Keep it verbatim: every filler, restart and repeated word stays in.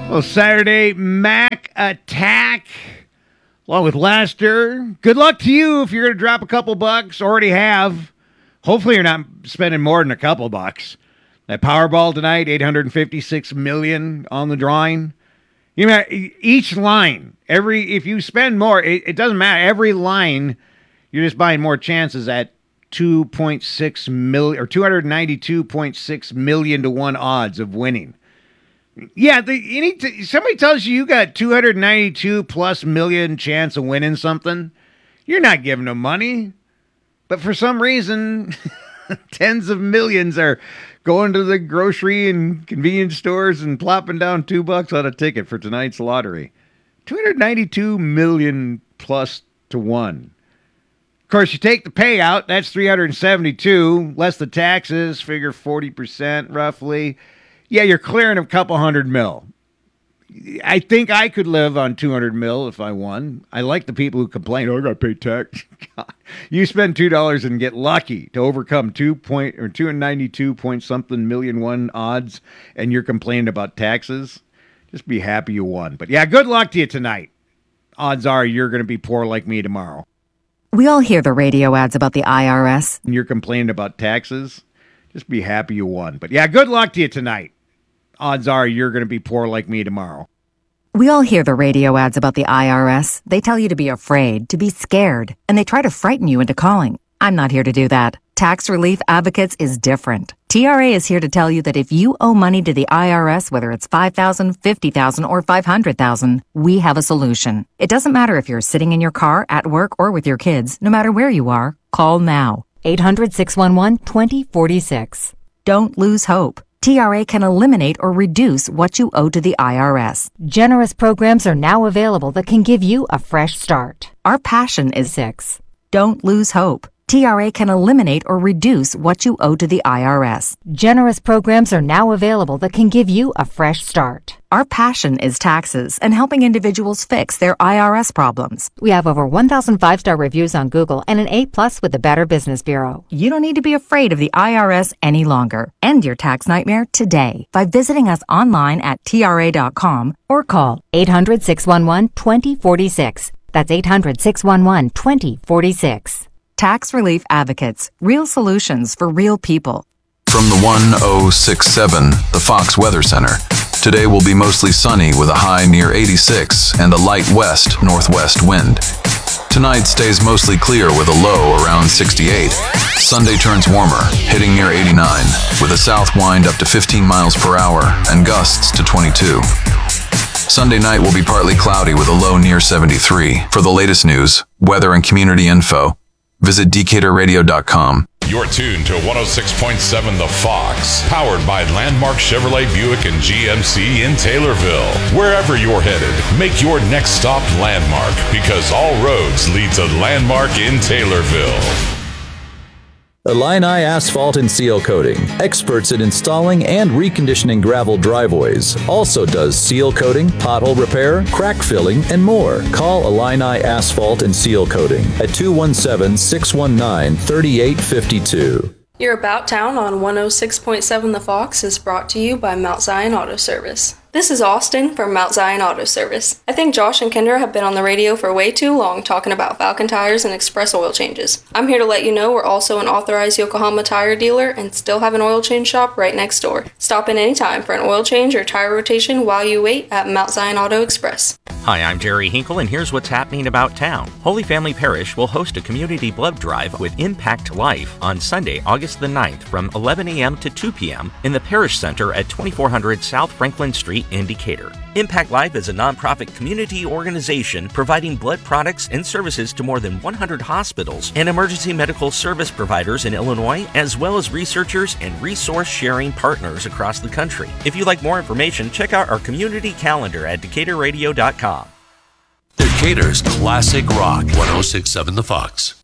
Well, Saturday Mac Attack along with Lester. Good luck to you if you're going to drop a couple bucks. Already have. Hopefully you're not spending more than a couple bucks. That Powerball tonight, eight hundred fifty-six million dollars on the drawing. You know, each line, every if you spend more, it, it doesn't matter. Every line, you're just buying more chances at two point six million or two hundred ninety-two point six million to one odds of winning. Yeah, the, you need to, somebody tells you you got two hundred ninety-two plus million chance of winning something. You're not giving them money. But for some reason, tens of millions are going to the grocery and convenience stores and plopping down two bucks on a ticket for tonight's lottery. two hundred ninety-two million plus to one. Of course, you take the payout, that's three hundred seventy-two, less the taxes, figure forty percent roughly. Yeah, you're clearing a couple hundred mil. I think I could live on two hundred mil if I won. I like the people who complain, oh, I got to pay tax. God. You spend two dollars and get lucky to overcome two point or two hundred ninety-two point something million one odds, and you're complaining about taxes. Just be happy you won. But yeah, good luck to you tonight. Odds are you're going to be poor like me tomorrow. We all hear the radio ads about the I R S. And you're complaining about taxes. Just be happy you won. But yeah, good luck to you tonight. Odds are you're going to be poor like me tomorrow. We all hear the radio ads about the I R S. They tell you to be afraid, to be scared, and they try to frighten you into calling. I'm not here to do that. Tax Relief Advocates is different. T R A is here to tell you that if you owe money to the I R S, whether it's five thousand dollars, fifty thousand dollars, or five hundred thousand dollars, we have a solution. It doesn't matter if you're sitting in your car, at work, or with your kids. No matter where you are, call now. eight hundred, six one one, two zero four six. Don't lose hope. T R A can eliminate or reduce what you owe to the I R S. Generous programs are now available that can give you a fresh start. Our passion is six. Don't lose hope. T R A can eliminate or reduce what you owe to the I R S. Generous programs are now available that can give you a fresh start. Our passion is taxes and helping individuals fix their I R S problems. We have over one thousand five-star reviews on Google and an A plus with the Better Business Bureau. You don't need to be afraid of the I R S any longer. End your tax nightmare today by visiting us online at T R A dot com or call eight hundred, six one one, two zero four six. That's eight hundred, six one one, two zero four six. Tax Relief Advocates. Real solutions for real people. From the one oh six point seven, the Fox Weather Center. Today will be mostly sunny with a high near eighty-six and a light west-northwest wind. Tonight stays mostly clear with a low around sixty-eight. Sunday turns warmer, hitting near eighty-nine, with a south wind up to fifteen miles per hour and gusts to twenty-two. Sunday night will be partly cloudy with a low near seventy-three. For the latest news, weather, and community info, visit Decatur Radio dot com. You're tuned to one oh six point seven The Fox, powered by Landmark Chevrolet Buick and G M C in Taylorville. Wherever you're headed, make your next stop Landmark, because all roads lead to Landmark in Taylorville. Illini Asphalt and Seal Coating, experts in installing and reconditioning gravel driveways. Also does seal coating, pothole repair, crack filling, and more. Call Illini Asphalt and Seal Coating at two one seven, six one nine, three eight five two. Your About Town on one oh six point seven The Fox is brought to you by Mount Zion Auto Service. This is Austin from Mount Zion Auto Service. I think Josh and Kendra have been on the radio for way too long talking about Falcon tires and express oil changes. I'm here to let you know we're also an authorized Yokohama tire dealer and still have an oil change shop right next door. Stop in anytime for an oil change or tire rotation while you wait at Mount Zion Auto Express. Hi, I'm Jerry Hinkle, and here's what's happening about town. Holy Family Parish will host a community blood drive with Impact Life on Sunday, August the ninth from eleven a.m. to two p.m. in the Parish Center at twenty-four hundred South Franklin Street in Decatur. Impact Life is a nonprofit community organization providing blood products and services to more than one hundred hospitals and emergency medical service providers in Illinois, as well as researchers and resource-sharing partners across the country. If you'd like more information, check out our community calendar at Decatur Radio dot com. Decatur's classic rock, one oh six point seven The Fox.